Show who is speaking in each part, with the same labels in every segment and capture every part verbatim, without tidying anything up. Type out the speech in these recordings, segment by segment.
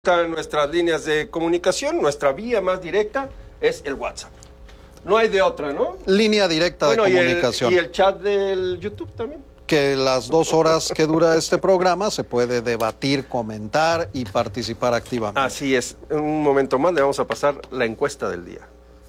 Speaker 1: Están nuestras líneas de comunicación, nuestra vía más directa es el WhatsApp. No hay de otra, ¿no?
Speaker 2: Línea directa bueno, de comunicación.
Speaker 1: Y el, y el chat del YouTube también.
Speaker 2: Que las dos horas que dura este programa se puede debatir, comentar y participar activamente.
Speaker 1: Así es. En un momento más le vamos a pasar la encuesta del día.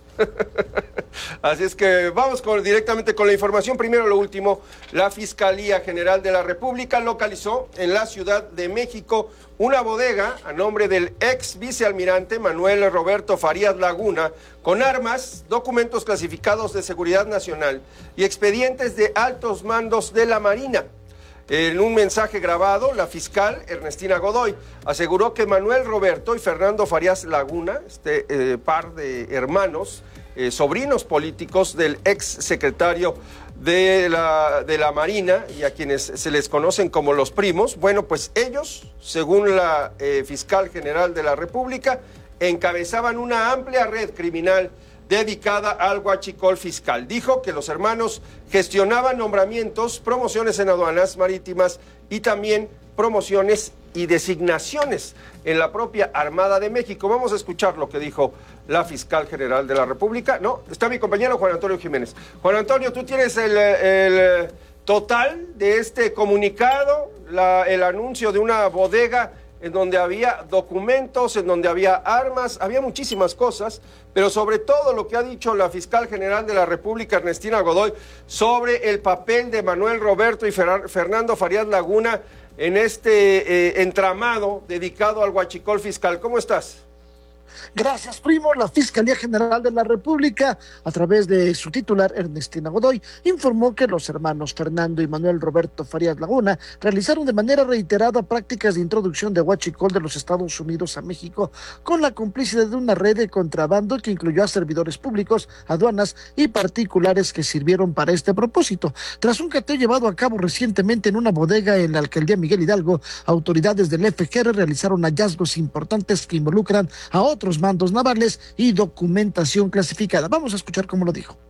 Speaker 1: Así es que vamos con, directamente con la información. Primero lo último, la Fiscalía General de la República localizó en la Ciudad de México una bodega a nombre del ex vicealmirante Manuel Roberto Farías Laguna con armas, documentos clasificados de seguridad nacional y expedientes de altos mandos de la Marina. En un mensaje grabado, la fiscal Ernestina Godoy aseguró que Manuel Roberto y Fernando Farías Laguna, este eh, par de hermanos, eh, sobrinos políticos del ex secretario de la, de la Marina y a quienes se les conocen como los primos, bueno, pues ellos, según la eh, fiscal general de la República, encabezaban una amplia red criminal dedicada al huachicol fiscal. Dijo que los hermanos gestionaban nombramientos, promociones en aduanas marítimas y también promociones y designaciones en la propia Armada de México. Vamos a escuchar lo que dijo la fiscal general de la República. No, está mi compañero Juan Antonio Jiménez. Juan Antonio, tú tienes el, el total de este comunicado, la, el anuncio de una bodega en donde había documentos, en donde había armas, había muchísimas cosas, pero sobre todo lo que ha dicho la fiscal general de la República, Ernestina Godoy, sobre el papel de Manuel Roberto y Fer- Fernando Farías Laguna en este eh, entramado dedicado al huachicol fiscal. ¿Cómo estás?
Speaker 3: Gracias, primo. La Fiscalía General de la República, a través de su titular, Ernestina Godoy, informó que los hermanos Fernando y Manuel Roberto Farías Laguna realizaron de manera reiterada prácticas de introducción de huachicol de los Estados Unidos a México con la complicidad de una red de contrabando que incluyó a servidores públicos, aduanas y particulares que sirvieron para este propósito. Tras un cateo llevado a cabo recientemente en una bodega en la alcaldía Miguel Hidalgo, autoridades del F G R realizaron hallazgos importantes que involucran a otros mandos navales y documentación clasificada. Vamos a escuchar cómo lo dijo.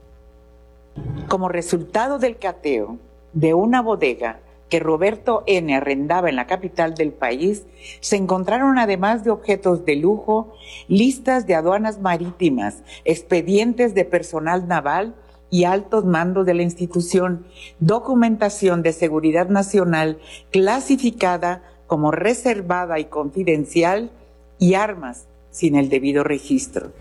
Speaker 4: Como resultado del cateo de una bodega que Roberto N. arrendaba en la capital del país, se encontraron, además de objetos de lujo, listas de aduanas marítimas, expedientes de personal naval y altos mandos de la institución, documentación de seguridad nacional clasificada como reservada y confidencial y armas sin el debido registro.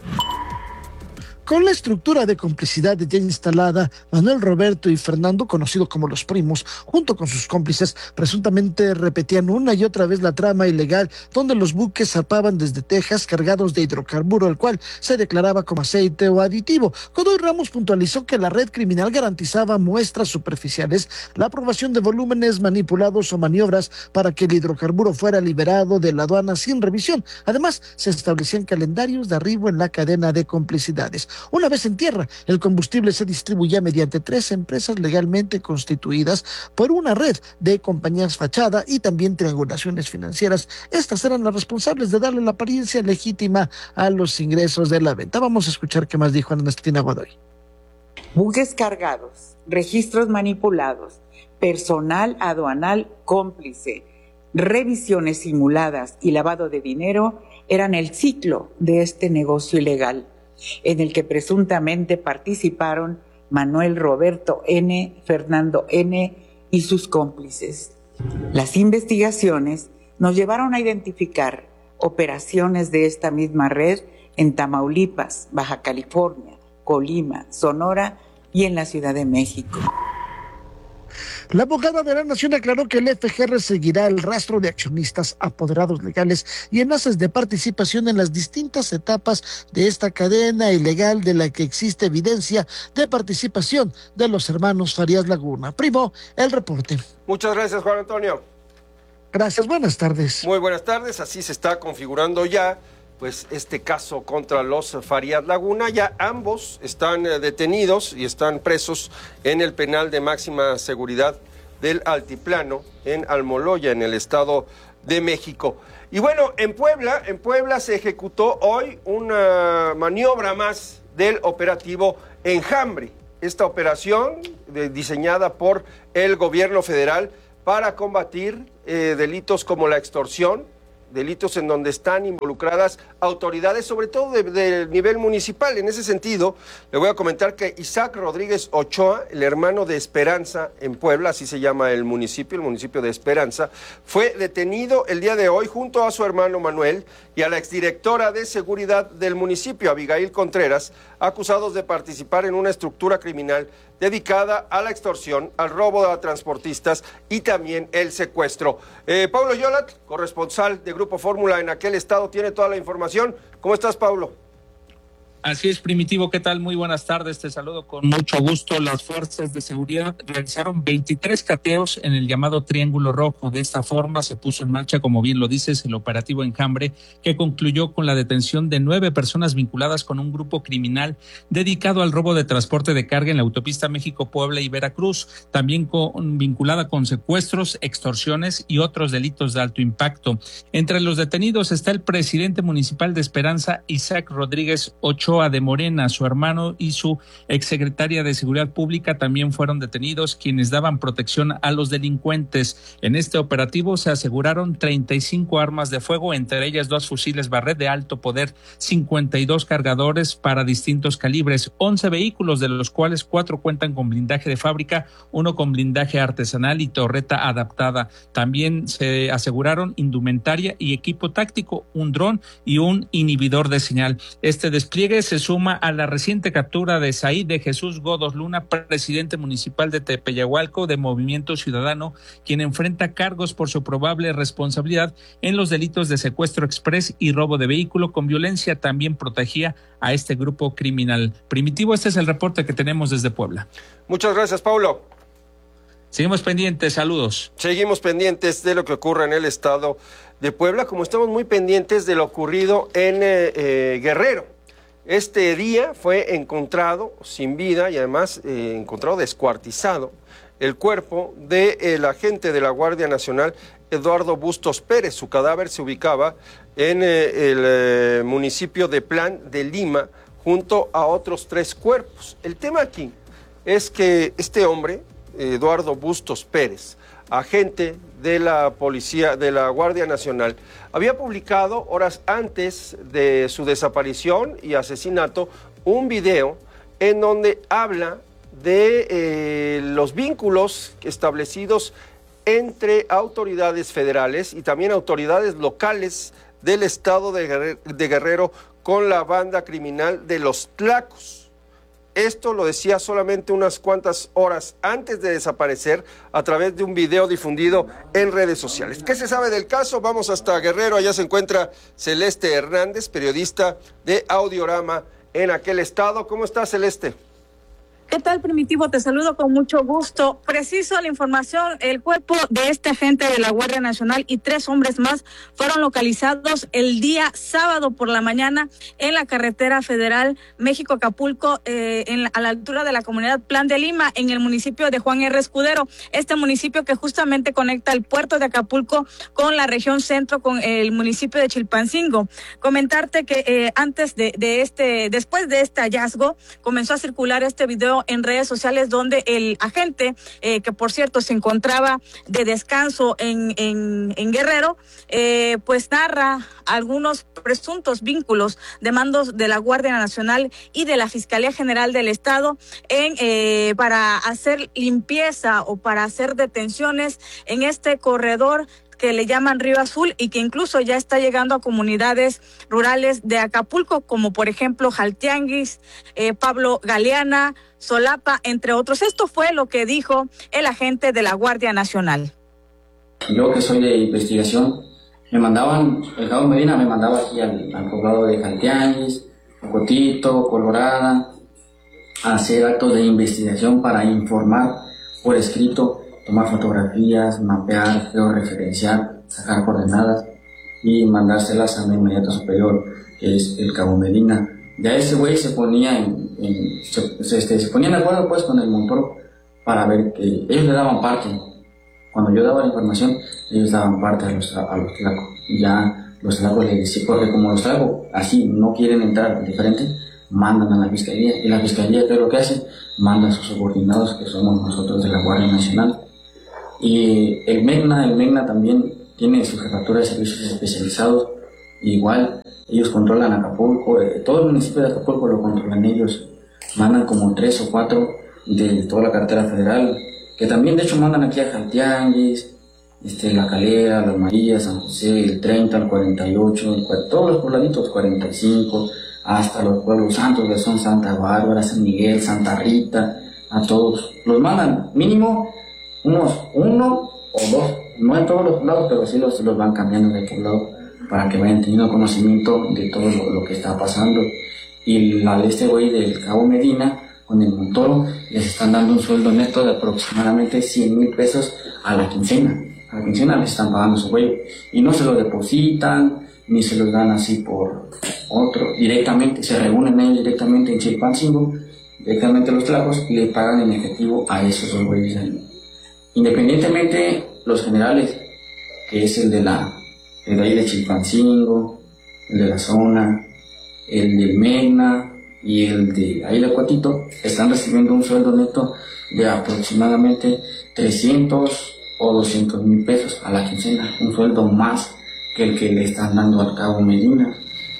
Speaker 3: Con la estructura de complicidad ya instalada, Manuel Roberto y Fernando, conocidos como los primos, junto con sus cómplices, presuntamente repetían una y otra vez la trama ilegal donde los buques zarpaban desde Texas cargados de hidrocarburo, el cual se declaraba como aceite o aditivo. Godoy Ramos puntualizó que la red criminal garantizaba muestras superficiales, la aprobación de volúmenes manipulados o maniobras para que el hidrocarburo fuera liberado de la aduana sin revisión. Además, se establecían calendarios de arribo en la cadena de complicidades. Una vez en tierra, el combustible se distribuía mediante tres empresas legalmente constituidas por una red de compañías fachada y también triangulaciones financieras. Estas eran las responsables de darle la apariencia legítima a los ingresos de la venta. Vamos a escuchar qué más dijo Ernestina Godoy.
Speaker 4: Buques cargados, registros manipulados, personal aduanal cómplice, revisiones simuladas y lavado de dinero eran el ciclo de este negocio ilegal, en el que presuntamente participaron Manuel Roberto N., Fernando N. y sus cómplices. Las investigaciones nos llevaron a identificar operaciones de esta misma red en Tamaulipas, Baja California, Colima, Sonora y en la Ciudad de México.
Speaker 3: La abogada de la Nación aclaró que el F G R seguirá el rastro de accionistas, apoderados legales y enlaces de participación en las distintas etapas de esta cadena ilegal de la que existe evidencia de participación de los hermanos Farías Laguna. Primo, el reporte.
Speaker 1: Muchas gracias, Juan Antonio.
Speaker 3: Gracias, buenas tardes.
Speaker 1: Muy buenas tardes, así se está configurando ya pues este caso contra los Farías Laguna. Ya ambos están eh, detenidos y están presos en el penal de máxima seguridad del Altiplano en Almoloya, en el Estado de México. Y bueno, en Puebla, en Puebla se ejecutó hoy una maniobra más del operativo Enjambre. Esta operación eh, diseñada por el gobierno federal para combatir eh, delitos como la extorsión, delitos en donde están involucradas autoridades, sobre todo del de nivel municipal. En ese sentido, le voy a comentar que Isaac Rodríguez Ochoa, el hermano de Esperanza en Puebla, así se llama el municipio, el municipio de Esperanza, fue detenido el día de hoy junto a su hermano Manuel y a la exdirectora de seguridad del municipio, Abigail Contreras, acusados de participar en una estructura criminal dedicada a la extorsión, al robo a transportistas y también el secuestro. Eh, Paulo Yolat, corresponsal de Grupo Fórmula en aquel estado, tiene toda la información. ¿Cómo estás, Paulo?
Speaker 5: Así es, Primitivo, ¿qué tal? Muy buenas tardes, te saludo con mucho gusto. Las fuerzas de seguridad realizaron veintitrés cateos en el llamado Triángulo Rojo. De esta forma se puso en marcha, como bien lo dices, el operativo Enjambre, que concluyó con la detención de nueve personas vinculadas con un grupo criminal dedicado al robo de transporte de carga en la autopista México-Puebla y Veracruz, también con, vinculada con secuestros, extorsiones y otros delitos de alto impacto. Entre los detenidos está el presidente municipal de Esperanza, Isaac Rodríguez Ochoa de Morena. Su hermano y su exsecretaria de Seguridad Pública también fueron detenidos, quienes daban protección a los delincuentes. En este operativo se aseguraron treinta y cinco armas de fuego, entre ellas dos fusiles Barrett de alto poder, cincuenta y dos cargadores para distintos calibres, once vehículos, de los cuales cuatro cuentan con blindaje de fábrica, uno con blindaje artesanal y torreta adaptada. También se aseguraron indumentaria y equipo táctico, un dron y un inhibidor de señal. Este despliegue se suma a la reciente captura de Said de Jesús Godos Luna, presidente municipal de Tepeyahualco de Movimiento Ciudadano, quien enfrenta cargos por su probable responsabilidad en los delitos de secuestro exprés y robo de vehículo con violencia. También protegía a este grupo criminal. Primitivo, este es el reporte que tenemos desde Puebla.
Speaker 1: Muchas gracias, Paulo.
Speaker 5: Seguimos pendientes, saludos.
Speaker 1: Seguimos pendientes de lo que ocurre en el estado de Puebla, como estamos muy pendientes de lo ocurrido en eh, eh, Guerrero. Este día fue encontrado sin vida y además eh, encontrado descuartizado el cuerpo del agente de la Guardia Nacional, Eduardo Bustos Pérez. Su cadáver se ubicaba en eh, el eh, municipio de Plan de Lima, junto a otros tres cuerpos. El tema aquí es que este hombre, Eduardo Bustos Pérez, agente de la policía, de la Guardia Nacional, había publicado horas antes de su desaparición y asesinato un video en donde habla de eh, los vínculos establecidos entre autoridades federales y también autoridades locales del estado de Guerrero, de Guerrero con la banda criminal de los Tlacos. Esto lo decía solamente unas cuantas horas antes de desaparecer a través de un video difundido en redes sociales. ¿Qué se sabe del caso? Vamos hasta Guerrero, allá se encuentra Celeste Hernández, periodista de Audiorama en aquel estado. ¿Cómo está, Celeste?
Speaker 6: ¿Qué tal, Primitivo? Te saludo con mucho gusto. Preciso la información, el cuerpo de este agente de la Guardia Nacional y tres hombres más fueron localizados el día sábado por la mañana en la carretera federal México-Acapulco, eh, en la, a la altura de la comunidad Plan de Lima, en el municipio de Juan R. Escudero, este municipio que justamente conecta el puerto de Acapulco con la región centro, con el municipio de Chilpancingo. Comentarte que eh, antes de, de este, después de este hallazgo, comenzó a circular este video en redes sociales donde el agente, eh, que por cierto se encontraba de descanso en, en, en Guerrero, eh, pues narra algunos presuntos vínculos de mandos de la Guardia Nacional y de la Fiscalía General del Estado en eh, para hacer limpieza o para hacer detenciones en este corredor que le llaman Río Azul y que incluso ya está llegando a comunidades rurales de Acapulco, como por ejemplo Jaltianguis, eh, Pablo Galeana, Solapa, entre otros. Esto fue lo que dijo el agente de la Guardia Nacional.
Speaker 7: Yo, que soy de investigación, me mandaban, el cabo Medina me mandaba aquí al, al poblado de Jaltianguis, Cocotito, Colorada, a hacer actos de investigación para informar por escrito, tomar fotografías, mapear, georreferenciar, sacar coordenadas y mandárselas a mi inmediato superior, que es el cabo Medina. Ya ese güey se ponía en, en se, se, este, se ponían de acuerdo pues con el Montoro para ver que ellos le daban parte. Cuando yo daba la información, ellos daban parte a los, a los tlacos. Y ya los tlacos les decían, porque como los tlacos así no quieren entrar diferente, mandan a la fiscalía. Y la fiscalía, ¿qué es lo que hace? Manda a sus subordinados, que somos nosotros de la Guardia Nacional. Y el MEGNA, el MEGNA también tienen su jefatura de servicios especializados. Igual, ellos controlan Acapulco, eh, todo el municipio de Acapulco lo controlan ellos. Mandan como tres o cuatro de toda la carretera federal, que también de hecho mandan aquí a Jaltianguis, este, La Calera, Las Marías, San José, el treinta, el cuarenta y ocho, el, todos los pobladitos, cuarenta y cinco, hasta los pueblos santos que son Santa Bárbara, San Miguel, Santa Rita, a todos. Los mandan mínimo unos uno o dos, no en todos los lados, pero sí los, los van cambiando de poblado para que vayan teniendo conocimiento de todo lo, lo que está pasando. Y la de este güey del Cabo Medina, con el Montoro, les están dando un sueldo neto de aproximadamente cien mil pesos a la quincena. A la quincena les están pagando su güey. Y no se lo depositan, ni se los dan así por otro. Directamente, se reúnen ellos directamente en Chilpancingo, directamente los tlacos, y le pagan en efectivo a esos dos güeyes ahí. Independientemente, los generales, que es el de la, el de ahí de Chilpancingo, el de la zona, el del Megna y el de ahí de Cuatito, están recibiendo un sueldo neto de aproximadamente trescientos o doscientos mil pesos a la quincena, un sueldo más que el que le están dando al Cabo Medina.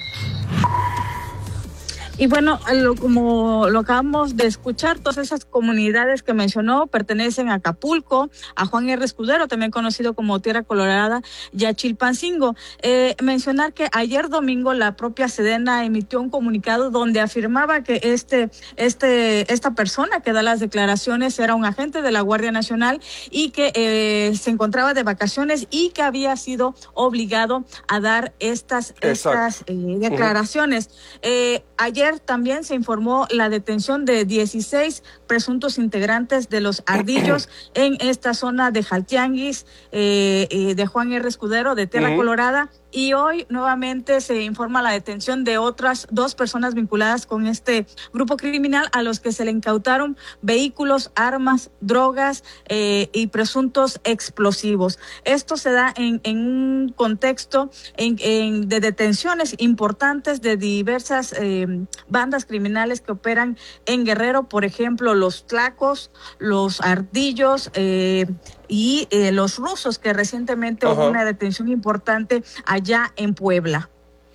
Speaker 6: Y bueno, lo, como lo acabamos de escuchar, todas esas comunidades que mencionó pertenecen a Acapulco, a Juan R. Escudero, también conocido como Tierra Colorada, y a Chilpancingo. Eh, mencionar que ayer domingo la propia Sedena emitió un comunicado donde afirmaba que este, este, esta persona que da las declaraciones era un agente de la Guardia Nacional y que eh, se encontraba de vacaciones y que había sido obligado a dar estas, estas eh, declaraciones. Uh-huh. Eh, ayer también se informó la detención de dieciséis presuntos integrantes de los Ardillos en esta zona de Jaltianguis, eh, eh, de Juan R. Escudero, de Tierra uh-huh. Colorada. Y hoy nuevamente se informa la detención de otras dos personas vinculadas con este grupo criminal a los que se le incautaron vehículos, armas, drogas eh, y presuntos explosivos. Esto se da en, en un contexto en, en, de detenciones importantes de diversas eh, bandas criminales que operan en Guerrero, por ejemplo, los Tlacos, los Ardillos, eh, y eh, los rusos, que recientemente Ajá. hubo una detención importante allá en Puebla.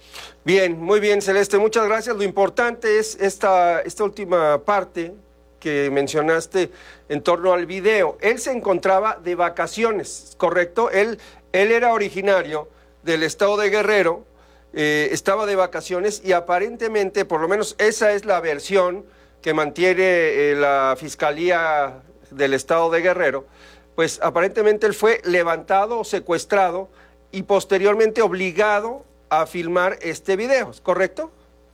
Speaker 1: Bien, muy bien, Celeste, muchas gracias. Lo importante es esta, esta última parte que mencionaste en torno al video. Él se encontraba de vacaciones, ¿correcto? Él, él era originario del estado de Guerrero, eh, estaba de vacaciones y aparentemente, por lo menos esa es la versión que mantiene eh, la Fiscalía del estado de Guerrero, pues aparentemente él fue levantado o secuestrado y posteriormente obligado a filmar este video, ¿correcto?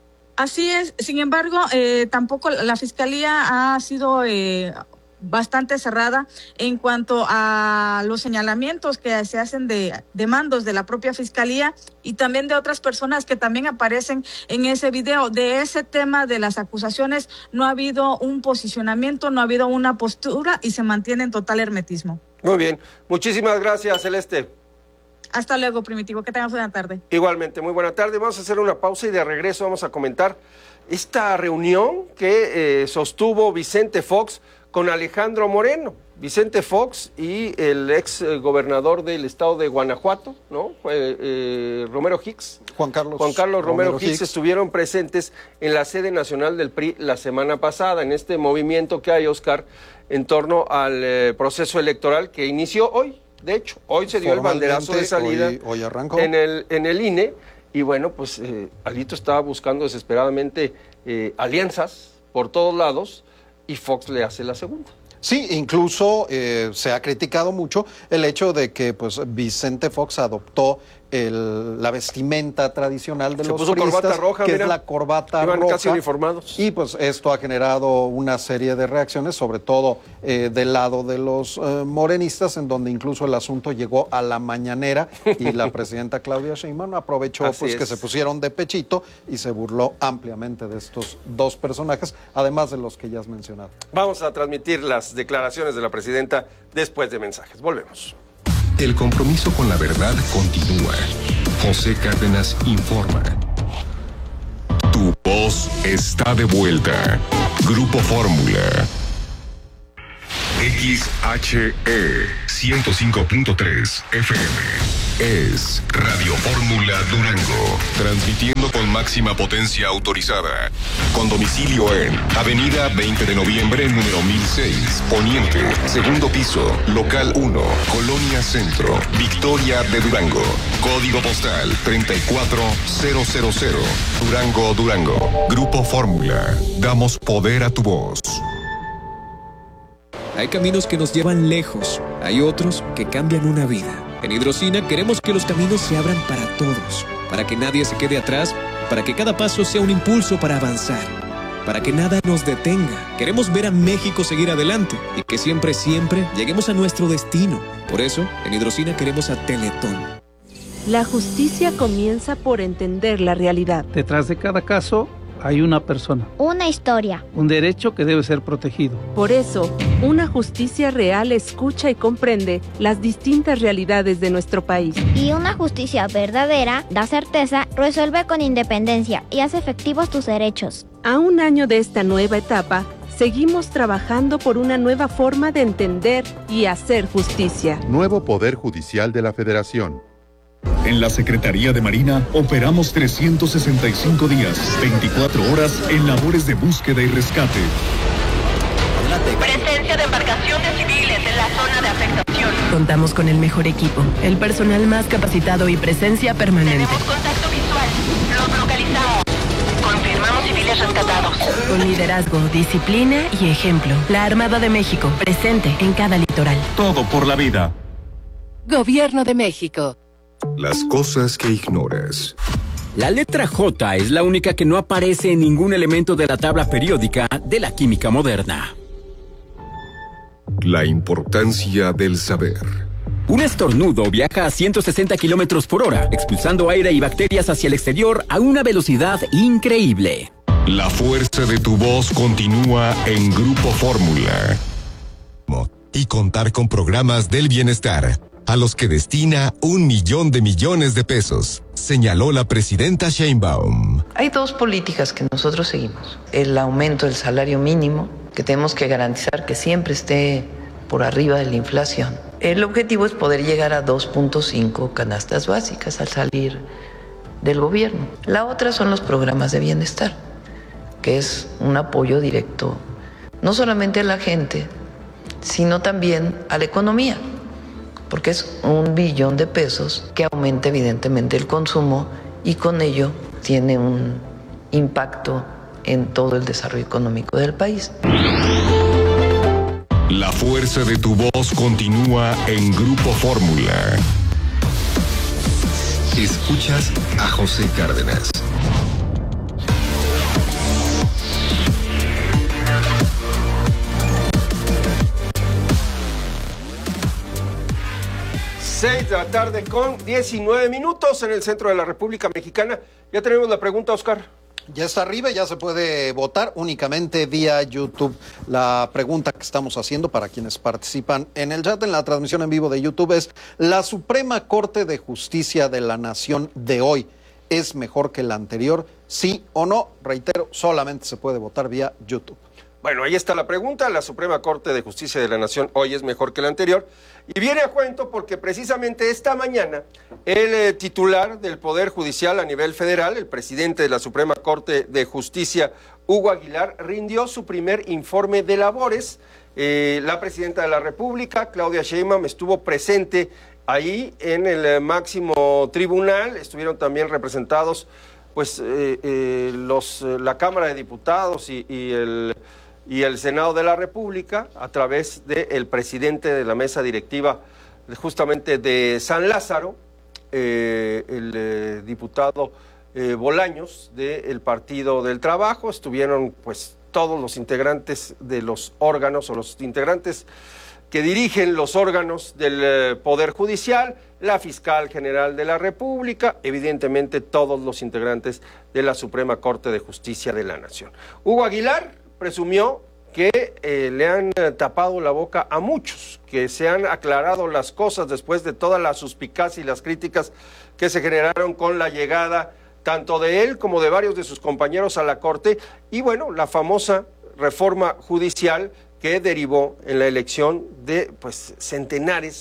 Speaker 6: Así es. Sin embargo, eh, tampoco la Fiscalía ha sido eh, bastante cerrada en cuanto a los señalamientos que se hacen de, de mandos de la propia Fiscalía y también de otras personas que también aparecen en ese video. De ese tema de las acusaciones no ha habido un posicionamiento, no ha habido una postura y se mantiene en total hermetismo.
Speaker 1: Muy bien. Muchísimas gracias, Celeste.
Speaker 6: Hasta luego, Primitivo. Que tengas buena tarde.
Speaker 1: Igualmente, muy buena tarde. Vamos a hacer una pausa y de regreso vamos a comentar esta reunión que eh, sostuvo Vicente Fox con Alejandro Moreno. Vicente Fox y el ex eh, gobernador del estado de Guanajuato, ¿no? Eh, eh, Romero Hicks.
Speaker 2: Juan Carlos,
Speaker 1: Juan Carlos Romero,
Speaker 2: Romero
Speaker 1: Hicks,
Speaker 2: Hicks
Speaker 1: estuvieron presentes en la sede nacional del P R I la semana pasada, en este movimiento que hay, Oscar, en torno al eh, proceso electoral que inició hoy. De hecho, hoy se dio el banderazo de salida
Speaker 2: hoy, hoy arrancó.
Speaker 1: En, el, en el I N E y bueno, pues eh, Alito estaba buscando desesperadamente eh, alianzas por todos lados y Fox le hace la segunda.
Speaker 2: Sí, incluso eh, se ha criticado mucho el hecho de que pues Vicente Fox adoptó el, la vestimenta tradicional de
Speaker 1: se
Speaker 2: los
Speaker 1: puso
Speaker 2: priistas,
Speaker 1: corbata roja,
Speaker 2: que
Speaker 1: mira,
Speaker 2: es la corbata
Speaker 1: iban
Speaker 2: roja.
Speaker 1: Casi uniformados.
Speaker 2: Y pues esto ha generado una serie de reacciones, sobre todo eh, del lado de los eh, morenistas, en donde incluso el asunto llegó a la mañanera y la presidenta Claudia Sheinbaum aprovechó
Speaker 1: Así
Speaker 2: pues
Speaker 1: es.
Speaker 2: que se pusieron de pechito y se burló ampliamente de estos dos personajes, además de los que ya has mencionado.
Speaker 1: Vamos a transmitir las declaraciones de la presidenta después de mensajes. Volvemos.
Speaker 8: El compromiso con la verdad continúa. José Cárdenas informa. Tu voz está de vuelta. Grupo Fórmula. X H E ciento cinco punto tres F M. es Radio Fórmula Durango, transmitiendo con máxima potencia autorizada, con domicilio en Avenida veinte de noviembre, número mil seis, Poniente, segundo piso, local uno, Colonia Centro, Victoria de Durango, código postal treinta y cuatro mil, Durango, Durango. Grupo Fórmula, damos poder a tu voz.
Speaker 9: Hay caminos que nos llevan lejos, hay otros que cambian una vida. En Hidrocina queremos que los caminos se abran para todos, para que nadie se quede atrás, para que cada paso sea un impulso para avanzar, para que nada nos detenga. Queremos ver a México seguir adelante y que siempre, siempre lleguemos a nuestro destino. Por eso, en Hidrocina queremos a Teletón.
Speaker 10: La justicia comienza por entender la realidad.
Speaker 11: Detrás de cada caso hay una persona.
Speaker 12: Una historia.
Speaker 11: Un derecho que debe ser protegido.
Speaker 10: Por eso, una justicia real escucha y comprende las distintas realidades de nuestro país.
Speaker 12: Y una justicia verdadera da certeza, resuelve con independencia y hace efectivos tus derechos.
Speaker 10: A un año de esta nueva etapa, seguimos trabajando por una nueva forma de entender y hacer justicia.
Speaker 13: Nuevo Poder Judicial de la Federación.
Speaker 14: En la Secretaría de Marina operamos trescientos sesenta y cinco días, veinticuatro horas en labores de búsqueda y rescate.
Speaker 15: Presencia de embarcaciones civiles en la zona de afectación.
Speaker 16: Contamos con el mejor equipo, el personal más capacitado y presencia permanente.
Speaker 15: Tenemos contacto visual. Los localizamos. Confirmamos civiles rescatados.
Speaker 16: Con liderazgo, disciplina y ejemplo. La Armada de México, presente en cada litoral.
Speaker 14: Todo por la vida.
Speaker 16: Gobierno de México.
Speaker 8: Las cosas que ignoras.
Speaker 17: La letra J es la única que no aparece en ningún elemento de la tabla periódica de la química moderna.
Speaker 8: La importancia del saber.
Speaker 17: Un estornudo viaja a ciento sesenta kilómetros por hora, expulsando aire y bacterias hacia el exterior a una velocidad increíble.
Speaker 8: La fuerza de tu voz continúa en Grupo Fórmula.
Speaker 18: Y contar con programas del bienestar, a los que destina un millón de millones de pesos, señaló la presidenta Sheinbaum.
Speaker 19: Hay dos políticas que nosotros seguimos. El aumento del salario mínimo, que tenemos que garantizar que siempre esté por arriba de la inflación. El objetivo es poder llegar a dos punto cinco canastas básicas al salir del gobierno. La otra son los programas de bienestar, que es un apoyo directo, no solamente a la gente, sino también a la economía, porque es un billón de pesos que aumenta evidentemente el consumo y con ello tiene un impacto en todo el desarrollo económico del país.
Speaker 8: La fuerza de tu voz continúa en Grupo Fórmula.
Speaker 18: Escuchas a José Cárdenas.
Speaker 1: seis de la tarde con diecinueve minutos en el centro de la República Mexicana. Ya tenemos la pregunta, Oscar.
Speaker 2: Ya está arriba, ya se puede votar únicamente vía YouTube. La pregunta que estamos haciendo para quienes participan en el chat, en la transmisión en vivo de YouTube, es: ¿la Suprema Corte de Justicia de la Nación de hoy es mejor que la anterior? ¿Sí o no? Reitero, solamente se puede votar vía YouTube.
Speaker 1: Bueno, ahí está la pregunta. La Suprema Corte de Justicia de la Nación hoy es mejor que la anterior. Y viene a cuento porque precisamente esta mañana el eh, titular del Poder Judicial a nivel federal, el presidente de la Suprema Corte de Justicia, Hugo Aguilar, rindió su primer informe de labores. Eh, la presidenta de la República, Claudia Sheinbaum, estuvo presente ahí en el eh, máximo tribunal. Estuvieron también representados pues eh, eh, los, eh, la Cámara de Diputados y, y el... y el Senado de la República, a través del presidente de la mesa directiva justamente de San Lázaro, eh, el eh, diputado eh, Bolaños del Partido del Trabajo. Estuvieron pues todos los integrantes de los órganos o los integrantes que dirigen los órganos del eh, Poder Judicial, la Fiscal General de la República, evidentemente todos los integrantes de la Suprema Corte de Justicia de la Nación. Hugo Aguilar presumió que eh, le han eh, tapado la boca a muchos, que se han aclarado las cosas después de toda la suspicacia y las críticas que se generaron con la llegada tanto de él como de varios de sus compañeros a la Corte, y bueno, la famosa reforma judicial que derivó en la elección de pues centenares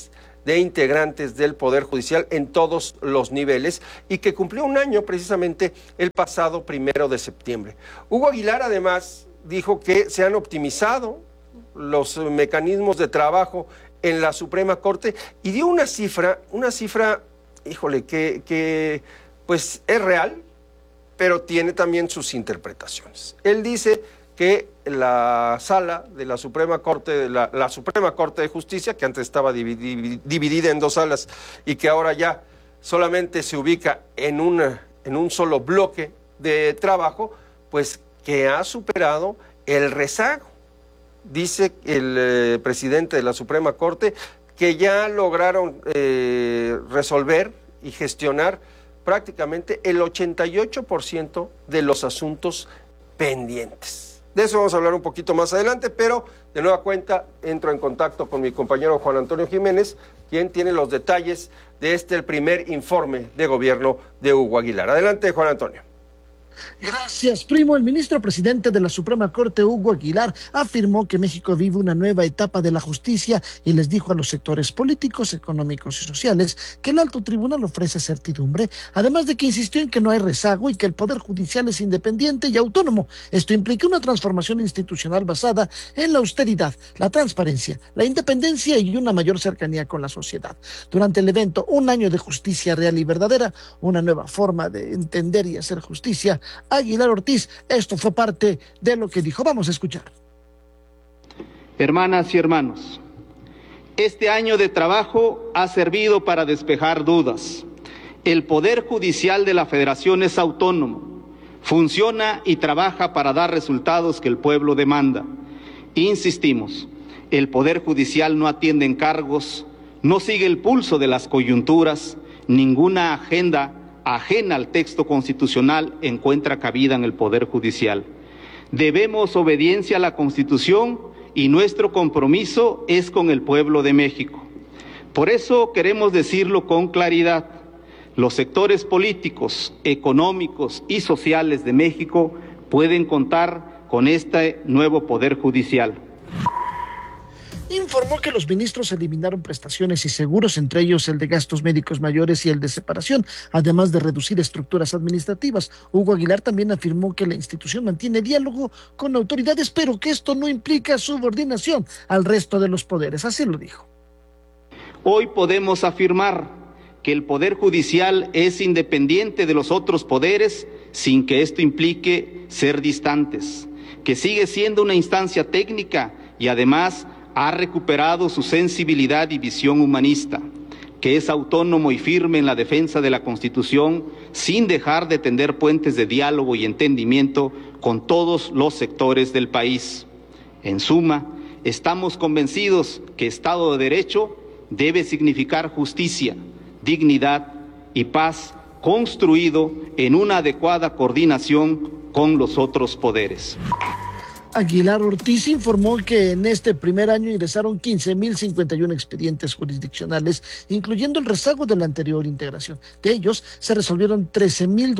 Speaker 1: de integrantes del Poder Judicial en todos los niveles y que cumplió un año precisamente el pasado primero de septiembre. Hugo Aguilar además dijo que se han optimizado los mecanismos de trabajo en la Suprema Corte y dio una cifra, una cifra, híjole, que, que pues es real, pero tiene también sus interpretaciones. Él dice que la sala de la Suprema Corte, de la, la Suprema Corte de Justicia, que antes estaba dividi, dividida en dos salas y que ahora ya solamente se ubica en, una, en un solo bloque de trabajo, pues que ha superado el rezago. Dice el eh, presidente de la Suprema Corte que ya lograron eh, resolver y gestionar prácticamente el ochenta y ocho por ciento de los asuntos pendientes. De eso vamos a hablar un poquito más adelante, pero de nueva cuenta entro en contacto con mi compañero Juan Antonio Jiménez, quien tiene los detalles de este, el primer informe de gobierno de Hugo Aguilar. Adelante, Juan Antonio.
Speaker 3: Gracias, primo. El ministro presidente de la Suprema Corte, Hugo Aguilar, afirmó que México vive una nueva etapa de la justicia y les dijo a los sectores políticos, económicos y sociales que el alto tribunal ofrece certidumbre, además de que insistió en que no hay rezago y que el Poder Judicial es independiente y autónomo. Esto implica una transformación institucional basada en la austeridad, la transparencia, la independencia y una mayor cercanía con la sociedad. Durante el evento Un año de justicia real y verdadera, una nueva forma de entender y hacer justicia, Aguilar Ortiz, esto fue parte de lo que dijo. Vamos a escuchar.
Speaker 20: Hermanas y hermanos, este año de trabajo ha servido para despejar dudas. El Poder Judicial de la Federación es autónomo, funciona y trabaja para dar resultados que el pueblo demanda. Insistimos, el Poder Judicial no atiende encargos, no sigue el pulso de las coyunturas, ninguna agenda ajena al texto constitucional encuentra cabida en el Poder Judicial. Debemos obediencia a la Constitución y nuestro compromiso es con el pueblo de México. Por eso queremos decirlo con claridad. Los sectores políticos, económicos y sociales de México pueden contar con este nuevo Poder Judicial.
Speaker 3: Informó que los ministros eliminaron prestaciones y seguros, entre ellos el de gastos médicos mayores y el de separación, además de reducir estructuras administrativas. Hugo Aguilar también afirmó que la institución mantiene diálogo con autoridades, pero que esto no implica subordinación al resto de los poderes. Así lo dijo.
Speaker 20: Hoy podemos afirmar que el Poder Judicial es independiente de los otros poderes sin que esto implique ser distantes, que sigue siendo una instancia técnica y además ha recuperado su sensibilidad y visión humanista, que es autónomo y firme en la defensa de la Constitución sin dejar de tender puentes de diálogo y entendimiento con todos los sectores del país. En suma, estamos convencidos que Estado de Derecho debe significar justicia, dignidad y paz construido en una adecuada coordinación con los otros poderes.
Speaker 3: Aguilar Ortiz informó que en este primer año ingresaron quince mil cincuenta y uno expedientes jurisdiccionales, incluyendo el rezago de la anterior integración. De ellos se resolvieron trece mil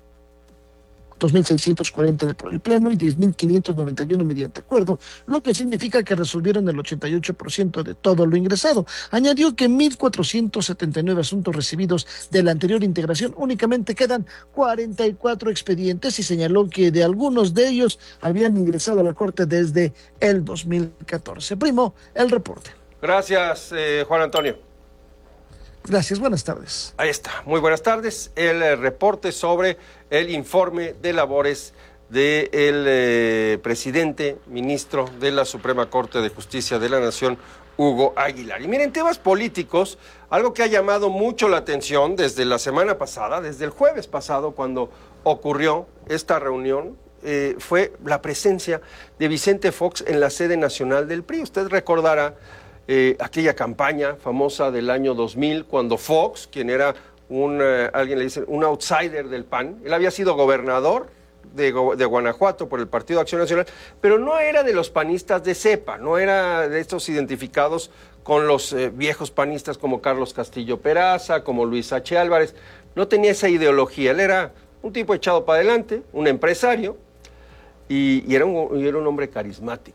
Speaker 3: dos mil seiscientos cuarenta por el Pleno y diez mil quinientos noventa y uno mediante acuerdo, lo que significa que resolvieron el ochenta y ocho por ciento de todo lo ingresado. Añadió que mil cuatrocientos setenta y nueve asuntos recibidos de la anterior integración únicamente quedan cuarenta y cuatro expedientes y señaló que de algunos de ellos habían ingresado a la Corte desde el dos mil catorce. Primo, el reporte.
Speaker 1: Gracias, eh, Juan Antonio.
Speaker 3: Gracias, buenas tardes.
Speaker 1: Ahí está, muy buenas tardes. El eh, reporte sobre el informe de labores del eh, presidente, ministro de la Suprema Corte de Justicia de la Nación, Hugo Aguilar. Y miren, temas políticos, algo que ha llamado mucho la atención desde la semana pasada, desde el jueves pasado, cuando ocurrió esta reunión, eh, fue la presencia de Vicente Fox en la sede nacional del P R I. Usted recordará Eh, aquella campaña famosa del año dos mil, cuando Fox, quien era un, eh, alguien le dice, un outsider del P A N, él había sido gobernador de, de Guanajuato por el Partido Acción Nacional, pero no era de los panistas de cepa, no era de estos identificados con los eh, viejos panistas como Carlos Castillo Peraza, como Luis H. Álvarez, no tenía esa ideología, él era un tipo echado para adelante, un empresario, y, y, era, un, y era un hombre carismático.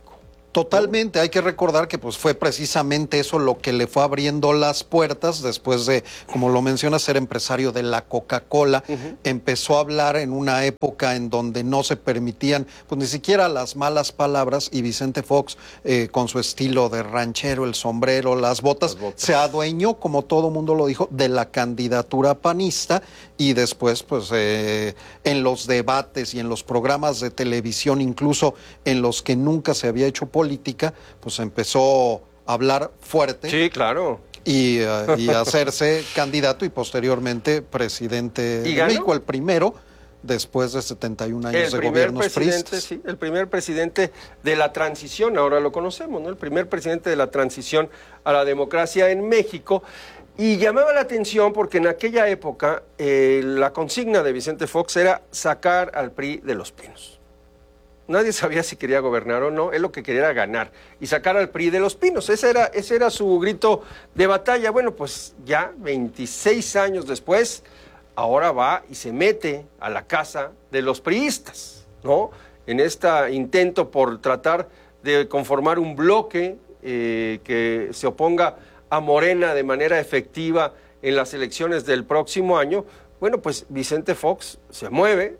Speaker 2: Totalmente, hay que recordar que pues fue precisamente eso lo que le fue abriendo las puertas después de, como lo menciona, ser empresario de la Coca-Cola. Uh-huh. Empezó a hablar en una época en donde no se permitían pues ni siquiera las malas palabras, y Vicente Fox, eh, con su estilo de ranchero, el sombrero, las botas, las botas, se adueñó, como todo mundo lo dijo, de la candidatura panista, y después pues eh, en los debates y en los programas de televisión, incluso en los que nunca se había hecho política, pues empezó a hablar fuerte.
Speaker 1: Sí, claro.
Speaker 2: Y, uh, y hacerse candidato y posteriormente presidente
Speaker 1: ¿Y
Speaker 2: de México, el primero después de setenta y un años
Speaker 1: el
Speaker 2: de gobiernos
Speaker 1: presidente, sí, el primer presidente de la transición, ahora lo conocemos, ¿no? El primer presidente de la transición a la democracia en México. Y llamaba la atención porque en aquella época eh, la consigna de Vicente Fox era sacar al P R I de Los Pinos. Nadie sabía si quería gobernar o no, él lo que quería era ganar y sacar al P R I de Los Pinos. Ese era, ese era su grito de batalla. Bueno, pues ya veintiséis años después, ahora va y se mete a la casa de los priistas, ¿no? En este intento por tratar de conformar un bloque eh, que se oponga a Morena de manera efectiva en las elecciones del próximo año. Bueno, pues Vicente Fox se mueve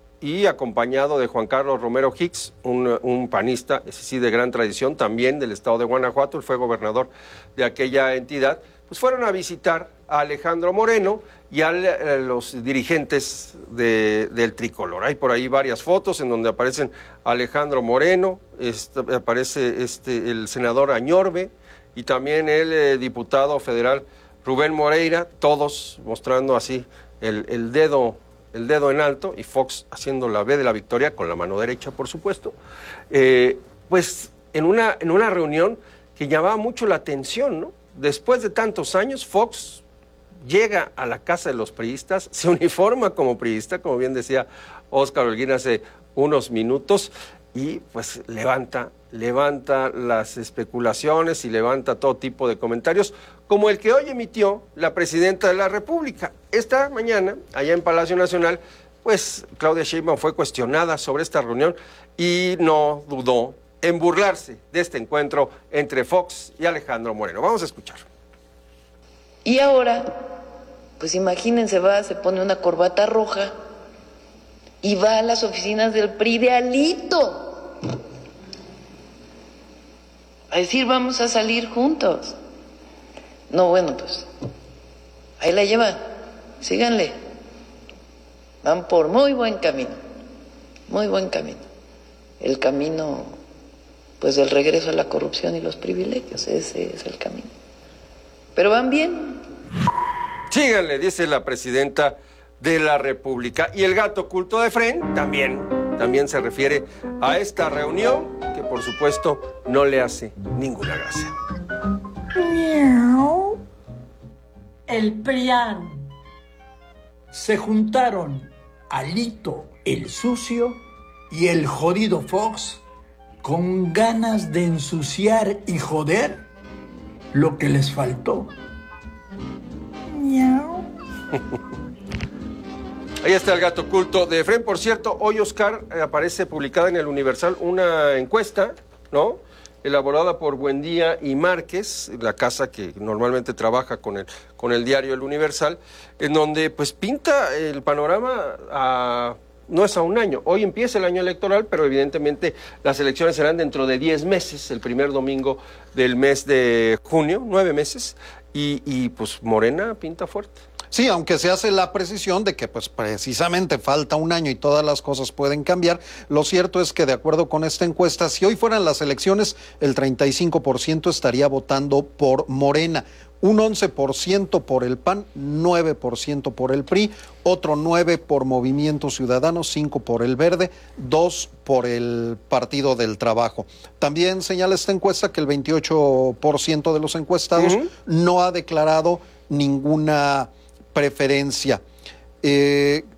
Speaker 1: y acompañado de Juan Carlos Romero Hicks, un, un panista, ese sí de gran tradición, también del estado de Guanajuato, él fue gobernador de aquella entidad, pues fueron a visitar a Alejandro Moreno y a los dirigentes de, del tricolor. Hay por ahí varias fotos en donde aparecen Alejandro Moreno, este, aparece este, el senador Añorbe, y también el eh, diputado federal Rubén Moreira, todos mostrando así el, el dedo el dedo en alto, y Fox haciendo la V de la victoria con la mano derecha, por supuesto, eh, pues en una, en una reunión que llamaba mucho la atención, ¿no? Después de tantos años, Fox llega a la casa de los priistas, se uniforma como priista, como bien decía Óscar Holguín hace unos minutos, y pues levanta, levanta las especulaciones y levanta todo tipo de comentarios, como el que hoy emitió la presidenta de la República. Esta mañana, allá en Palacio Nacional, pues Claudia Sheinbaum fue cuestionada sobre esta reunión y no dudó en burlarse de este encuentro entre Fox y Alejandro Moreno. Vamos a escuchar.
Speaker 19: Y ahora, pues imagínense, va, se pone una corbata roja y va a las oficinas del P R I de Alito a decir vamos a salir juntos. No, bueno, pues ahí la llevan, síganle. Van por muy buen camino, muy buen camino. El camino, pues, del regreso a la corrupción y los privilegios, ese es el camino. Pero van bien.
Speaker 1: Síganle, dice la presidenta de la República. Y el gato oculto de Fren también, también se refiere a esta reunión, que por supuesto no le hace ninguna gracia.
Speaker 21: Miau. El PRIAN. Se juntaron Alito, el sucio, y el jodido Fox con ganas de ensuciar y joder lo que les faltó. Miau.
Speaker 1: Ahí está el gato oculto de Efraín. Por cierto, hoy, Oscar, eh, aparece publicada en el Universal una encuesta, ¿no?, elaborada por Buendía y Márquez, la casa que normalmente trabaja con el, con el diario El Universal, en donde pues pinta el panorama a... no es a un año. Hoy empieza el año electoral, pero evidentemente las elecciones serán dentro de diez meses, el primer domingo del mes de junio, nueve meses, y, y pues Morena pinta fuerte.
Speaker 2: Sí, aunque se hace la precisión de que pues precisamente falta un año y todas las cosas pueden cambiar, lo cierto es que de acuerdo con esta encuesta, si hoy fueran las elecciones, el treinta y cinco por ciento estaría votando por Morena, un once por ciento por el P A N, nueve por ciento por el P R I, otro nueve por ciento por Movimiento Ciudadano, cinco por ciento por el Verde, dos por ciento por el Partido del Trabajo. También señala esta encuesta que el veintiocho por ciento de los encuestados uh-huh. no ha declarado ninguna preferencia. Eh,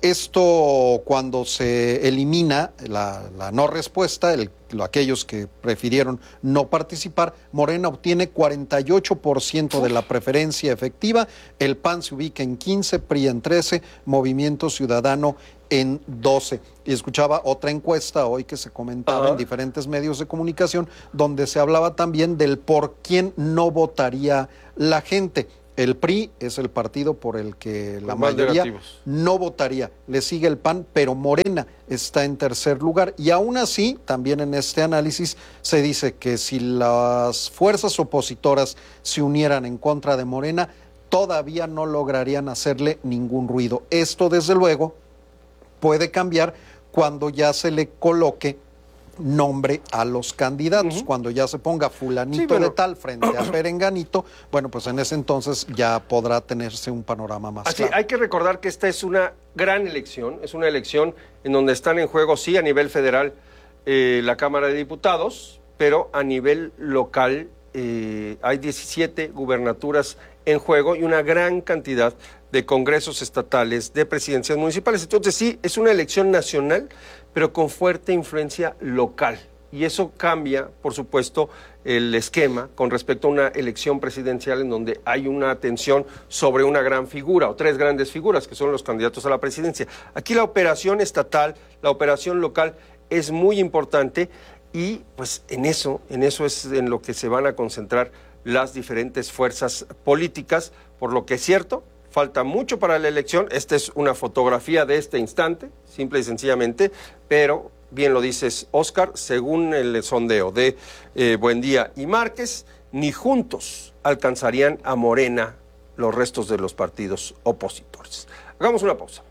Speaker 2: Esto cuando se elimina la, la no respuesta, el, lo, aquellos que prefirieron no participar, Morena obtiene cuarenta y ocho por ciento de la preferencia efectiva, el P A N se ubica en quince, P R I en trece, Movimiento Ciudadano en doce. Y escuchaba otra encuesta hoy que se comentaba uh-huh. en diferentes medios de comunicación, donde se hablaba también del por quién no votaría la gente. El P R I es el partido por el que la mayoría no votaría. Le sigue el P A N, pero Morena está en tercer lugar. Y aún así, también en este análisis se dice que si las fuerzas opositoras se unieran en contra de Morena, todavía no lograrían hacerle ningún ruido. Esto, desde luego, puede cambiar cuando ya se le coloque nombre a los candidatos, uh-huh. cuando ya se ponga fulanito sí, bueno. de tal frente a perenganito, bueno, pues en ese entonces ya podrá tenerse un panorama más
Speaker 1: Así,
Speaker 2: claro.
Speaker 1: Hay que recordar que esta es una gran elección, es una elección en donde están en juego, sí, a nivel federal, eh, la Cámara de Diputados, pero a nivel local eh, hay diecisiete gubernaturas en juego y una gran cantidad de congresos estatales, de presidencias municipales. Entonces sí, es una elección nacional, pero con fuerte influencia local. Y eso cambia, por supuesto, el esquema con respecto a una elección presidencial en donde hay una atención sobre una gran figura o tres grandes figuras que son los candidatos a la presidencia. Aquí la operación estatal, la operación local es muy importante y pues en eso, en eso es en lo que se van a concentrar las diferentes fuerzas políticas, por lo que es cierto, falta mucho para la elección. Esta es una fotografía de este instante, simple y sencillamente, pero bien lo dices, Oscar, según el sondeo de eh, Buendía y Márquez, ni juntos alcanzarían a Morena los restos de los partidos opositores. Hagamos una pausa.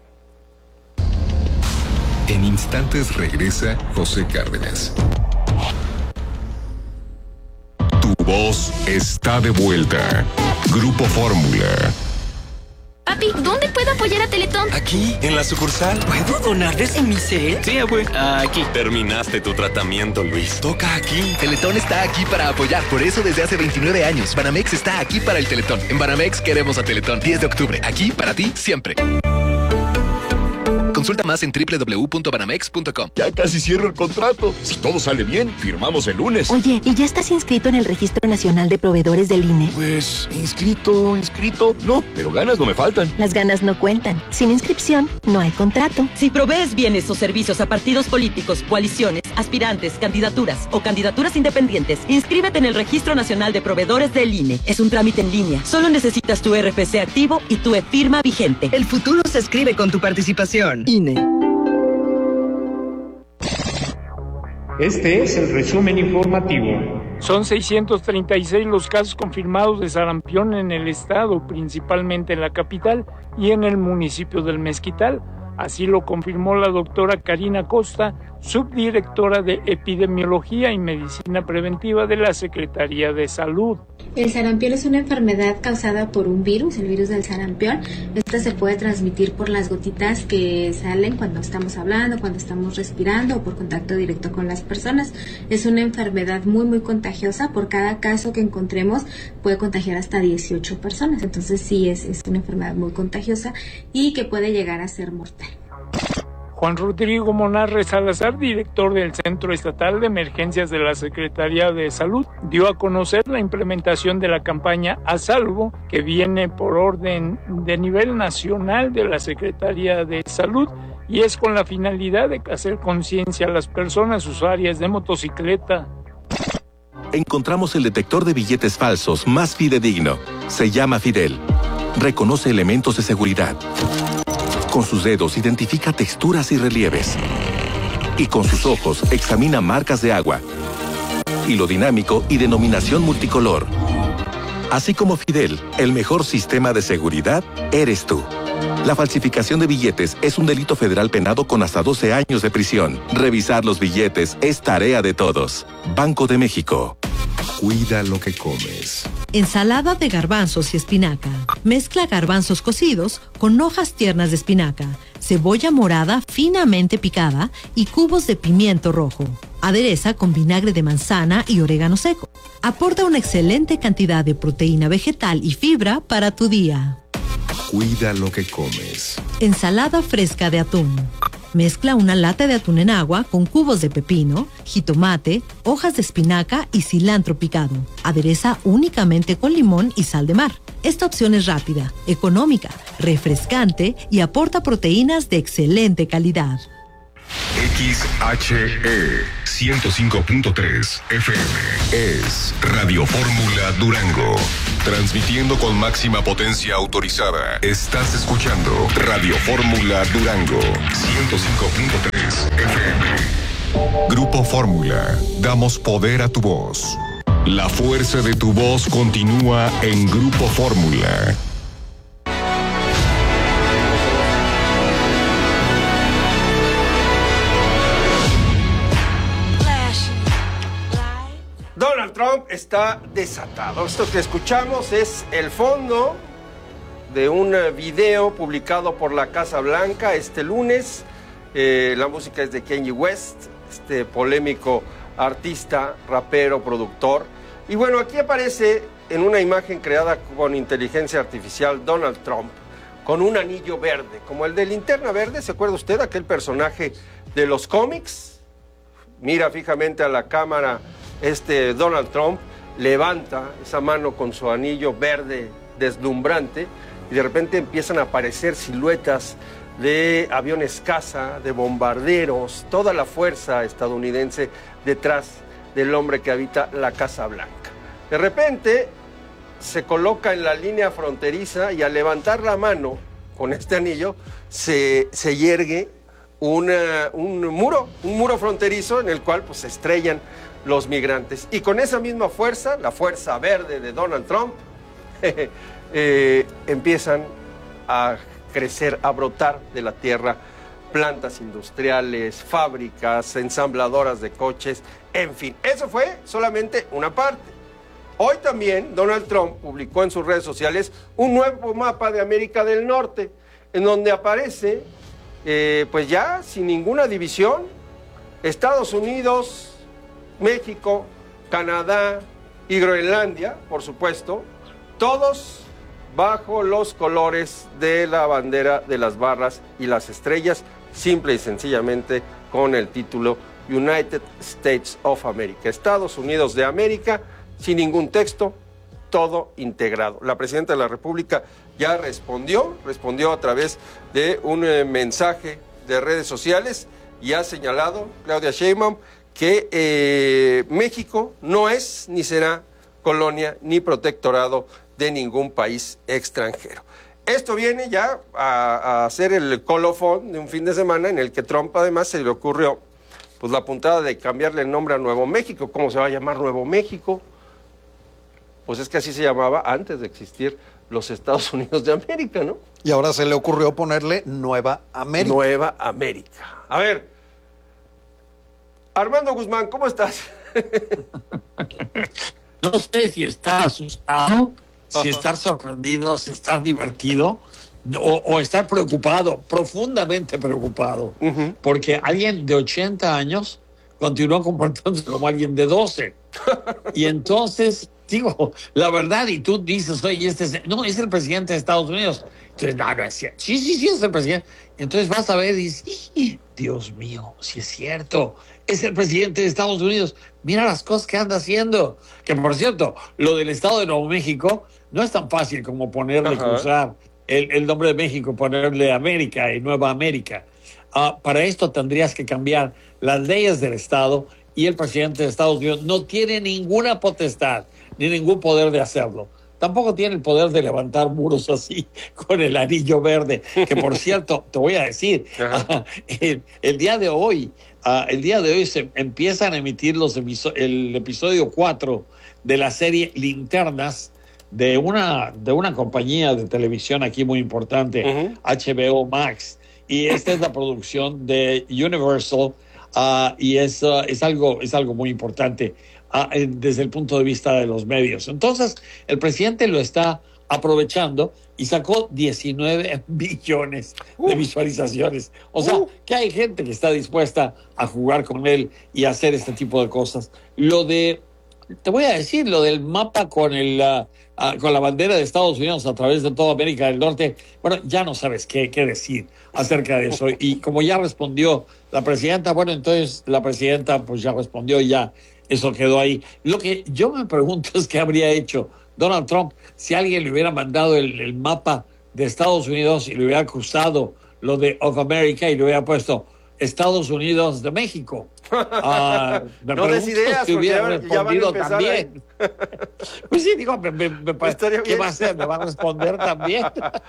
Speaker 8: En instantes regresa José Cárdenas. Tu voz está de vuelta. Grupo Fórmula.
Speaker 4: Papi, ¿dónde puedo apoyar a Teletón?
Speaker 22: Aquí, en la sucursal. ¿Puedo donar desde mi cel?
Speaker 4: Sí, abue.
Speaker 22: Aquí.
Speaker 4: Terminaste tu tratamiento, Luis.
Speaker 22: Toca aquí. Teletón está aquí para apoyar. Por eso desde hace veintinueve años, Banamex está aquí para el Teletón. En Banamex queremos a Teletón. diez de octubre. Aquí para ti, siempre. Consulta más en doble u doble u doble u punto banamex punto com.
Speaker 23: Ya casi cierro el contrato. Si todo sale bien, firmamos el lunes.
Speaker 24: Oye, ¿y ya estás inscrito en el Registro Nacional de Proveedores del I N E?
Speaker 23: Pues, inscrito, inscrito. No, pero ganas no me faltan.
Speaker 24: Las ganas no cuentan. Sin inscripción, no hay contrato.
Speaker 25: Si provees bienes o servicios a partidos políticos, coaliciones, aspirantes, candidaturas o candidaturas independientes, inscríbete en el Registro Nacional de Proveedores del I N E. Es un trámite en línea. Solo necesitas tu R F C activo y tu e-firma vigente.
Speaker 26: El futuro se escribe con tu participación. I N E.
Speaker 27: Este es el resumen informativo. Son seiscientos treinta y seis los casos confirmados de sarampión en el estado, principalmente en la capital y en el municipio del Mezquital. Así lo confirmó la doctora Karina Costa, subdirectora de Epidemiología y Medicina Preventiva de la Secretaría de Salud.
Speaker 28: El sarampión es una enfermedad causada por un virus, el virus del sarampión. Esta se puede transmitir por las gotitas que salen cuando estamos hablando, cuando estamos respirando o por contacto directo con las personas. Es una enfermedad muy, muy contagiosa. Por cada caso que encontremos puede contagiar hasta dieciocho personas. Entonces sí, es, es una enfermedad muy contagiosa y que puede llegar a ser mortal.
Speaker 27: Juan Rodrigo Monarre Salazar, director del Centro Estatal de Emergencias de la Secretaría de Salud, dio a conocer la implementación de la campaña A Salvo, que viene por orden de nivel nacional de la Secretaría de Salud y es con la finalidad de hacer conciencia a las personas usuarias de motocicleta.
Speaker 29: Encontramos el detector de billetes falsos más fidedigno. Se llama Fidel. Reconoce elementos de seguridad. Con sus dedos identifica texturas y relieves. Y con sus ojos examina marcas de agua, hilo dinámico y denominación multicolor. Así como Fidel, el mejor sistema de seguridad eres tú. La falsificación de billetes es un delito federal penado con hasta doce años de prisión. Revisar los billetes es tarea de todos. Banco de México.
Speaker 8: Cuida lo que comes.
Speaker 30: Ensalada de garbanzos y espinaca. Mezcla garbanzos cocidos con hojas tiernas de espinaca, cebolla morada finamente picada y cubos de pimiento rojo. Adereza con vinagre de manzana y orégano seco. Aporta una excelente cantidad de proteína vegetal y fibra para tu día.
Speaker 8: Cuida lo que comes.
Speaker 30: Ensalada fresca de atún. Mezcla una lata de atún en agua con cubos de pepino, jitomate, hojas de espinaca y cilantro picado. Adereza únicamente con limón y sal de mar. Esta opción es rápida, económica, refrescante y aporta proteínas de excelente calidad.
Speaker 8: X H E ciento cinco punto tres F M es Radio Fórmula Durango. Transmitiendo con máxima potencia autorizada. Estás escuchando Radio Fórmula Durango ciento cinco punto tres F M. Grupo Fórmula. Damos poder a tu voz. La fuerza de tu voz continúa en Grupo Fórmula.
Speaker 1: Donald Trump está desatado. Esto que escuchamos es el fondo de un video publicado por la Casa Blanca este lunes. Eh, la música es de Kanye West, este polémico artista, rapero, productor. Y bueno, aquí aparece en una imagen creada con inteligencia artificial Donald Trump con un anillo verde, como el de Linterna Verde. ¿Se acuerda usted? Aquel personaje de los cómics. Mira fijamente a la cámara. Este Donald Trump levanta esa mano con su anillo verde deslumbrante y de repente empiezan a aparecer siluetas de aviones caza, de bombarderos, toda la fuerza estadounidense detrás del hombre que habita la Casa Blanca. De repente se coloca en la línea fronteriza y al levantar la mano con este anillo se, se yergue una, un muro, un muro fronterizo en el cual pues se estrellan los migrantes. Y con esa misma fuerza, la fuerza verde de Donald Trump, eh, eh, empiezan a crecer, a brotar de la tierra plantas industriales, fábricas, ensambladoras de coches, en fin. Eso fue solamente una parte. Hoy también Donald Trump publicó en sus redes sociales un nuevo mapa de América del Norte, en donde aparece, eh, pues ya sin ninguna división, Estados Unidos, México, Canadá y Groenlandia, por supuesto, todos bajo los colores de la bandera de las barras y las estrellas, simple y sencillamente con el título United States of America, Estados Unidos de América, sin ningún texto, todo integrado. La presidenta de la República ya respondió, respondió a través de un eh, mensaje de redes sociales y ha señalado, Claudia Sheinbaum, que eh, México no es ni será colonia ni protectorado de ningún país extranjero. Esto viene ya a, a ser el colofón de un fin de semana en el que Trump además se le ocurrió pues la puntada de cambiarle el nombre a Nuevo México. ¿Cómo se va a llamar Nuevo México? Pues es que así se llamaba antes de existir los Estados Unidos de América, ¿no?
Speaker 2: Y ahora se le ocurrió ponerle Nueva América.
Speaker 1: Nueva América. A ver, Armando Guzmán, ¿cómo estás?
Speaker 21: No sé si está asustado, si estar sorprendido, si estar divertido o, o estar preocupado, profundamente preocupado, uh-huh. porque alguien de ochenta años continuó comportándose como alguien de doce. Y entonces, digo, la verdad, y tú dices, oye, este es, no, es el presidente de Estados Unidos. Entonces, no, no es cierto. Sí, sí, sí, es el presidente. Entonces vas a ver y dices, Dios mío, si es cierto, es el presidente de Estados Unidos. Mira las cosas que anda haciendo. Que, por cierto, lo del Estado de Nuevo México no es tan fácil como ponerle, Ajá. cruzar el, el nombre de México, ponerle América y Nueva América. Uh, para esto tendrías que cambiar las leyes del Estado y el presidente de Estados Unidos no tiene ninguna potestad ni ningún poder de hacerlo. Tampoco tiene el poder de levantar muros así con el anillo verde, que por cierto, te voy a decir, uh, el, el día de hoy, uh, el día de hoy se empiezan a emitir los episo- el episodio cuatro de la serie Linternas de una, de una compañía de televisión aquí muy importante, uh-huh. H B O Max. Y esta es la producción de Universal uh, y es, uh, es, algo, es algo muy importante uh, desde el punto de vista de los medios. Entonces, el presidente lo está aprovechando y sacó diecinueve billones uh. de visualizaciones. O sea, uh. que hay gente que está dispuesta a jugar con él y hacer este tipo de cosas. Lo de, te voy a decir, lo del mapa con el, uh, uh, con la bandera de Estados Unidos a través de toda América del Norte, bueno, ya no sabes qué, qué decir acerca de eso. Y como ya respondió la presidenta, bueno, entonces la presidenta pues ya respondió y ya eso quedó ahí. Lo que yo me pregunto es qué habría hecho Donald Trump si alguien le hubiera mandado el, el mapa de Estados Unidos y le hubiera cruzado lo de Of America y le hubiera puesto Estados Unidos de México. Uh, me
Speaker 1: no des ideas,
Speaker 21: si hubiera
Speaker 1: ya,
Speaker 21: respondido
Speaker 1: ya
Speaker 21: también. Pues sí, digo, me, me, me, ¿qué bien. va a hacer? ¿Me va a responder también?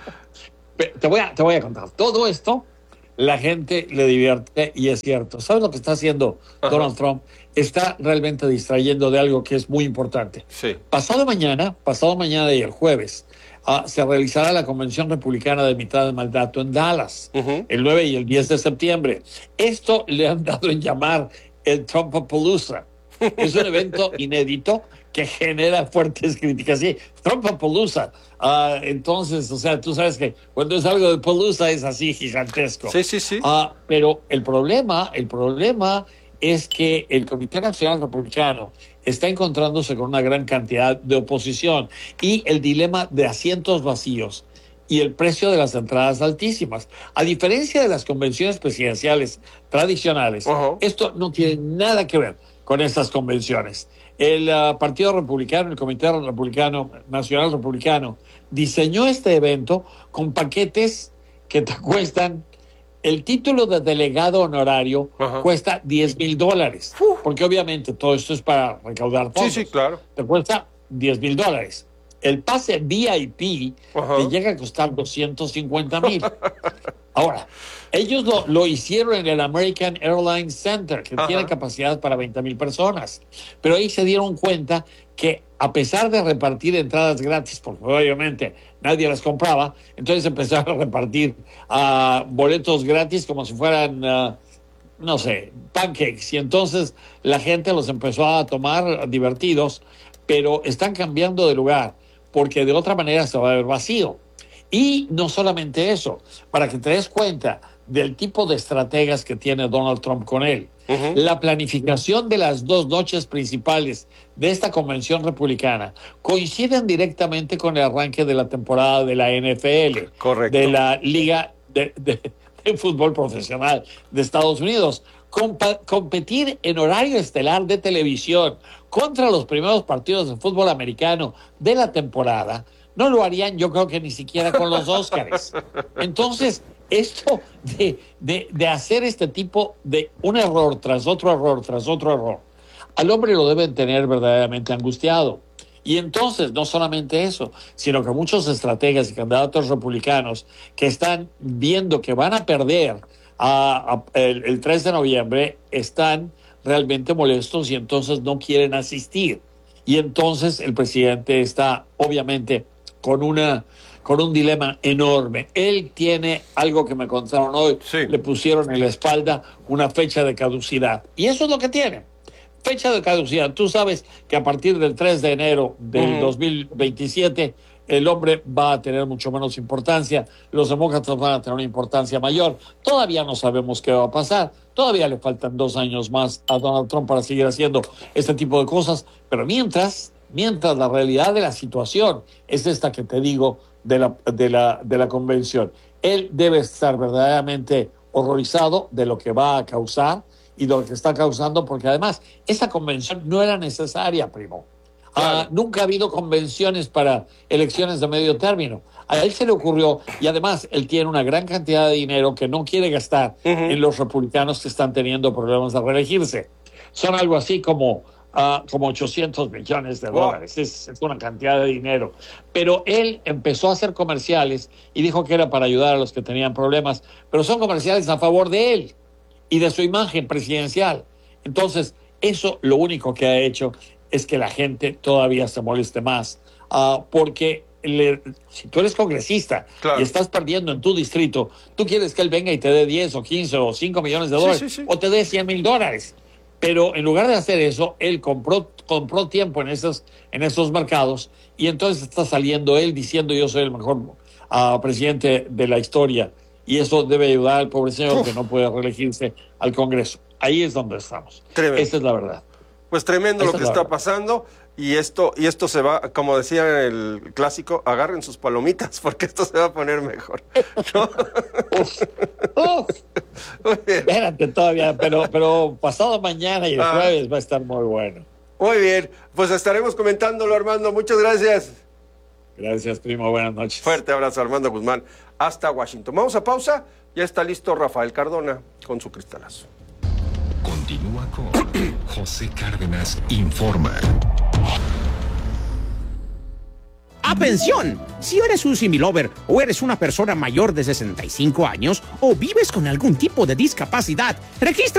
Speaker 21: te, voy a, te voy a contar. Todo esto, la gente le divierte y es cierto. ¿Sabes lo que está haciendo Ajá. Donald Trump? Está realmente distrayendo de algo que es muy importante.
Speaker 1: Sí.
Speaker 21: Pasado mañana, pasado mañana y el jueves, Uh, se realizará la Convención Republicana de Mitad de Mandato en Dallas, uh-huh. el nueve y el diez de septiembre. Esto le han dado en llamar el Trumpapalooza. Es un evento inédito que genera fuertes críticas. Sí, Trumpapalooza. Uh, entonces, o sea, tú sabes que cuando es algo de Palooza es así gigantesco.
Speaker 1: Sí, sí, sí.
Speaker 21: Uh, pero el problema, el problema es que el Comité Nacional Republicano está encontrándose con una gran cantidad de oposición y el dilema de asientos vacíos y el precio de las entradas altísimas. A diferencia de las convenciones presidenciales tradicionales, uh-huh. esto no tiene nada que ver con estas convenciones. El uh, Partido Republicano, el Comité Republicano, Nacional Republicano, diseñó este evento con paquetes que te cuestan. El título de delegado honorario Ajá. cuesta diez mil dólares, uh. porque obviamente todo esto es para recaudar fondos.
Speaker 1: Sí, sí, claro.
Speaker 21: Te cuesta diez mil dólares. El pase V I P Ajá. te llega a costar doscientos cincuenta mil. Ahora, ellos lo, lo hicieron en el American Airlines Center, que Ajá. tiene capacidad para veinte mil personas. Pero ahí se dieron cuenta que a pesar de repartir entradas gratis, porque obviamente nadie las compraba, entonces empezaron a repartir uh, boletos gratis como si fueran, uh, no sé, pancakes. Y entonces la gente los empezó a tomar divertidos, pero están cambiando de lugar, porque de otra manera se va a ver vacío. Y no solamente eso, para que te des cuenta del tipo de estrategas que tiene Donald Trump con él. Uh-huh. La planificación de las dos noches principales de esta convención republicana coinciden directamente con el arranque de la temporada de la N F L,
Speaker 1: Correcto.
Speaker 21: de la Liga de, de, de Fútbol Profesional de Estados Unidos. Compa- competir en horario estelar de televisión contra los primeros partidos de fútbol americano de la temporada no lo harían, yo creo que ni siquiera con los Óscares. Entonces, esto de, de, de hacer este tipo de un error tras otro error, tras otro error, al hombre lo deben tener verdaderamente angustiado. Y entonces, no solamente eso, sino que muchos estrategas y candidatos republicanos que están viendo que van a perder a, a, el, el tres de noviembre están realmente molestos y entonces no quieren asistir. Y entonces el presidente está, obviamente, con una con un dilema enorme. Él tiene algo que me contaron hoy, sí. Le pusieron en la espalda una fecha de caducidad. Y eso es lo que tiene. Fecha de caducidad. Tú sabes que a partir del tres de enero del uh-huh. dos mil veintisiete el hombre va a tener mucho menos importancia, los demócratas van a tener una importancia mayor. Todavía no sabemos qué va a pasar, todavía le faltan dos años más a Donald Trump para seguir haciendo este tipo de cosas, pero mientras, mientras la realidad de la situación es esta que te digo de la, de la, de la convención. Él debe estar verdaderamente horrorizado de lo que va a causar y lo que está causando, porque además esa convención no era necesaria, primo. Claro. Uh, nunca ha habido convenciones para elecciones de medio término. A él se le ocurrió, y además él tiene una gran cantidad de dinero que no quiere gastar uh-huh. en los republicanos que están teniendo problemas de reelegirse. Son algo así como, uh, como ochocientos millones de dólares. Wow. Es, es una cantidad de dinero. Pero él empezó a hacer comerciales y dijo que era para ayudar a los que tenían problemas, pero son comerciales a favor de él y de su imagen presidencial. Entonces, eso lo único que ha hecho es que la gente todavía se moleste más, uh, porque le, si tú eres congresista claro. y estás perdiendo en tu distrito, tú quieres que él venga y te dé diez o quince o cinco millones de dólares, sí, sí, sí. o te dé cien mil dólares. Pero en lugar de hacer eso, él compró, compró tiempo en esos, en esos mercados y entonces está saliendo él diciendo yo soy el mejor uh, presidente de la historia y eso debe ayudar al pobre señor Uf. que no puede reelegirse al Congreso. Ahí es donde estamos.
Speaker 1: Tremendo.
Speaker 21: Esa es la verdad.
Speaker 1: Pues tremendo Esa lo que está pasando. Y esto, y esto se va, como decía el clásico, agarren sus palomitas, porque esto se va a poner mejor. ¿No?
Speaker 21: Uf, uf. Espérate todavía, pero, pero pasado mañana y el ah. jueves va a estar muy bueno.
Speaker 1: Muy bien, pues estaremos comentándolo, Armando. Muchas gracias.
Speaker 21: Gracias, primo. Buenas noches.
Speaker 1: Fuerte abrazo, Armando Guzmán. Hasta Washington. Vamos a pausa. Ya está listo Rafael Cardona con su cristalazo.
Speaker 8: Continúa con José Cárdenas Informa.
Speaker 5: ¡Atención! Si eres un similover o eres una persona mayor de sesenta y cinco años o vives con algún tipo de discapacidad, registra